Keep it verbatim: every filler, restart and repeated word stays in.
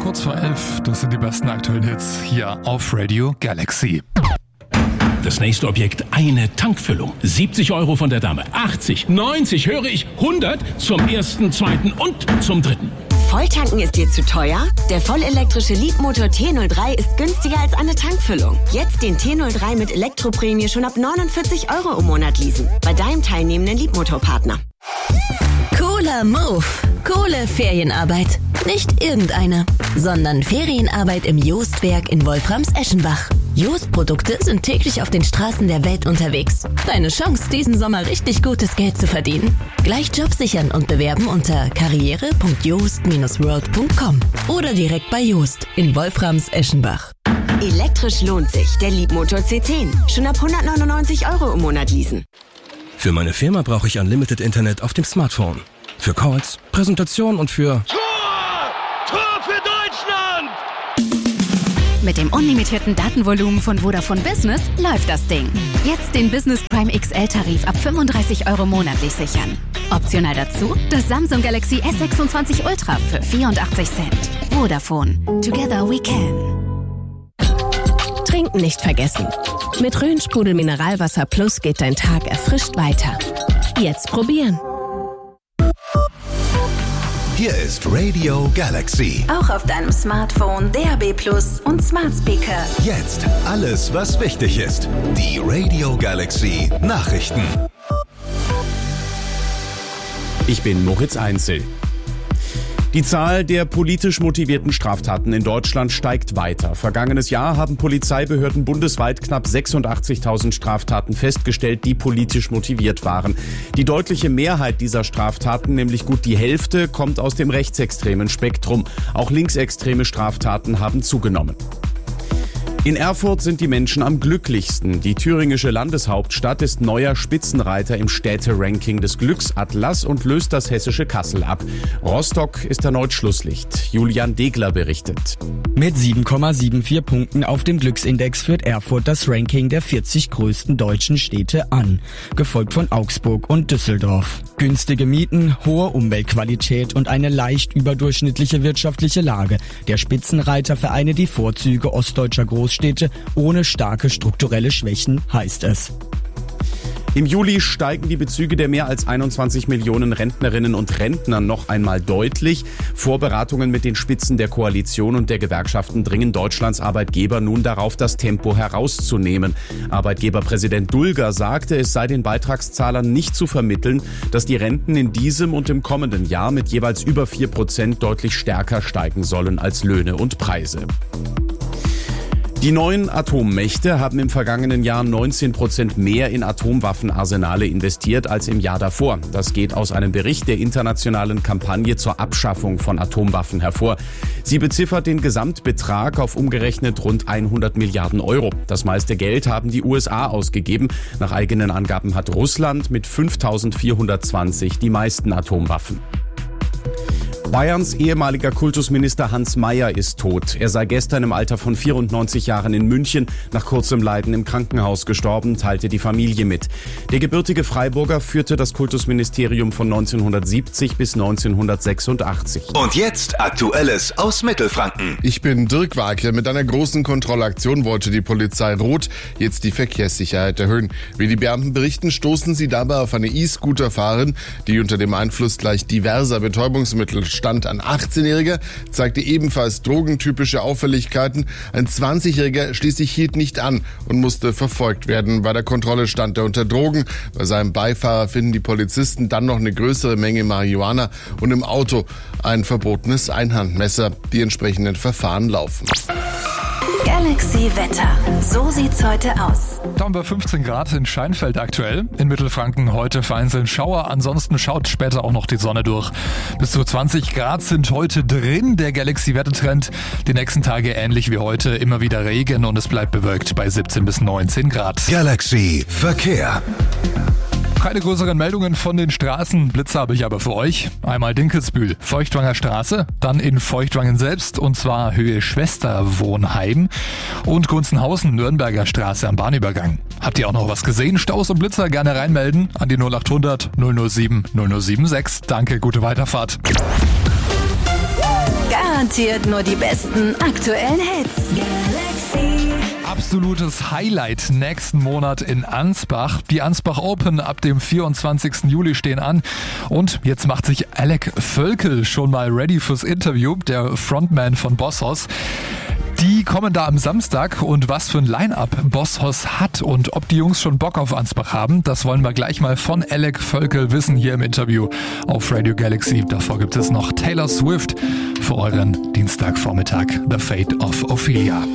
Kurz vor elf, das sind die besten aktuellen Hits hier auf Radio Galaxy. Das nächste Objekt, eine Tankfüllung. siebzig Euro von der Dame, achtzig, neunzig, höre ich, hundert zum ersten, zweiten und zum dritten. Volltanken ist dir zu teuer? Der vollelektrische Leapmotor T null drei ist günstiger als eine Tankfüllung. Jetzt den T null drei mit Elektroprämie schon ab neunundvierzig Euro im Monat leasen. Bei deinem teilnehmenden Leapmotor-Partner. Cooler Move. Coole Ferienarbeit. Nicht irgendeine, sondern Ferienarbeit im Joostwerk in Wolframs-Eschenbach. Jost-Produkte sind täglich auf den Straßen der Welt unterwegs. Deine Chance, diesen Sommer richtig gutes Geld zu verdienen. Gleich Job sichern und bewerben unter karriere punkt joost Bindestrich world punkt com oder direkt bei Joost in Wolframs-Eschenbach. Elektrisch lohnt sich. Der Leapmotor C zehn. Schon ab hundertneunundneunzig Euro im Monat leasen. Für meine Firma brauche ich Unlimited Internet auf dem Smartphone. Für Calls, Präsentation und für... Tor! Tor für Deutschland! Mit dem unlimitierten Datenvolumen von Vodafone Business läuft das Ding. Jetzt den Business Prime X L-Tarif ab fünfunddreißig Euro monatlich sichern. Optional dazu das Samsung Galaxy S sechsundzwanzig Ultra für vierundachtzig Cent. Vodafone. Together we can. Trinken nicht vergessen. Mit Rhön-Sprudel Mineralwasser Plus geht dein Tag erfrischt weiter. Jetzt probieren. Hier ist Radio Galaxy. Auch auf deinem Smartphone, D A B Plus und Smart Speaker. Jetzt alles, was wichtig ist. Die Radio Galaxy Nachrichten. Ich bin Moritz Einzel. Die Zahl der politisch motivierten Straftaten in Deutschland steigt weiter. Vergangenes Jahr haben Polizeibehörden bundesweit knapp sechsundachtzigtausend Straftaten festgestellt, die politisch motiviert waren. Die deutliche Mehrheit dieser Straftaten, nämlich gut die Hälfte, kommt aus dem rechtsextremen Spektrum. Auch linksextreme Straftaten haben zugenommen. In Erfurt sind die Menschen am glücklichsten. Die thüringische Landeshauptstadt ist neuer Spitzenreiter im Städteranking des Glücksatlas und löst das hessische Kassel ab. Rostock ist erneut Schlusslicht. Julian Degler berichtet. Mit sieben Komma vierundsiebzig Punkten auf dem Glücksindex führt Erfurt das Ranking der vierzig größten deutschen Städte an, gefolgt von Augsburg und Düsseldorf. Günstige Mieten, hohe Umweltqualität und eine leicht überdurchschnittliche wirtschaftliche Lage. Der Spitzenreiter vereine die Vorzüge ostdeutscher Großstädte ohne starke strukturelle Schwächen, heißt es. Im Juli steigen die Bezüge der mehr als einundzwanzig Millionen Rentnerinnen und Rentner noch einmal deutlich. Vorberatungen mit den Spitzen der Koalition und der Gewerkschaften dringen Deutschlands Arbeitgeber nun darauf, das Tempo herauszunehmen. Arbeitgeberpräsident Dulger sagte, es sei den Beitragszahlern nicht zu vermitteln, dass die Renten in diesem und im kommenden Jahr mit jeweils über vier Prozent deutlich stärker steigen sollen als Löhne und Preise. Die neuen Atommächte haben im vergangenen Jahr neunzehn Prozent mehr in Atomwaffenarsenale investiert als im Jahr davor. Das geht aus einem Bericht der internationalen Kampagne zur Abschaffung von Atomwaffen hervor. Sie beziffert den Gesamtbetrag auf umgerechnet rund hundert Milliarden Euro. Das meiste Geld haben die U S A ausgegeben. Nach eigenen Angaben hat Russland mit fünftausendvierhundertzwanzig die meisten Atomwaffen. Bayerns ehemaliger Kultusminister Hans Mayer ist tot. Er sei gestern im Alter von vierundneunzig Jahren in München nach kurzem Leiden im Krankenhaus gestorben, teilte die Familie mit. Der gebürtige Freiburger führte das Kultusministerium von neunzehnhundertsiebzig bis neunzehnhundertsechsundachtzig. Und jetzt Aktuelles aus Mittelfranken. Ich bin Dirk Wagner. Mit einer großen Kontrollaktion wollte die Polizei Rot jetzt die Verkehrssicherheit erhöhen. Wie die Beamten berichten, stoßen sie dabei auf eine E-Scooter-Fahrerin, die unter dem Einfluss gleich diverser Betäubungsmittel stand. Ein achtzehnjähriger zeigte ebenfalls drogentypische Auffälligkeiten. Ein zwanzigjähriger schließlich hielt nicht an und musste verfolgt werden. Bei der Kontrolle stand er unter Drogen. Bei seinem Beifahrer finden die Polizisten dann noch eine größere Menge Marihuana und im Auto ein verbotenes Einhandmesser. Die entsprechenden Verfahren laufen. Galaxy Wetter. So sieht's heute aus. Da haben wir fünfzehn Grad in Scheinfeld aktuell. In Mittelfranken heute vereinzelt Schauer. Ansonsten schaut später auch noch die Sonne durch. Bis zu zwanzig Grad sind heute drin. Der Galaxy-Wettertrend. Die nächsten Tage ähnlich wie heute. Immer wieder Regen und es bleibt bewölkt bei siebzehn bis neunzehn Grad. Galaxy Verkehr. Keine größeren Meldungen von den Straßen. Blitze habe ich aber für euch. Einmal Dinkelsbühl, Feuchtwanger Straße, dann in Feuchtwangen selbst und zwar Höhe Schwesterwohnheim und Gunzenhausen, Nürnberger Straße am Bahnübergang. Habt ihr auch noch was gesehen? Staus und Blitzer gerne reinmelden an die null acht hundert null null sieben null null sieben sechs. Danke, gute Weiterfahrt. Gar Garantiert nur die besten aktuellen Hits. Galaxy. Absolutes Highlight nächsten Monat in Ansbach. Die Ansbach Open ab dem vierundzwanzigsten Juli stehen an. Und jetzt macht sich Alec Völkel schon mal ready fürs Interview, der Frontman von Boss Hoss. Die kommen da am Samstag und was für ein Line-Up Boss Hoss hat und ob die Jungs schon Bock auf Ansbach haben, das wollen wir gleich mal von Alec Völkel wissen hier im Interview auf Radio Galaxy. Davor gibt es noch Taylor Swift für euren Dienstagvormittag, The Fate of Ophelia.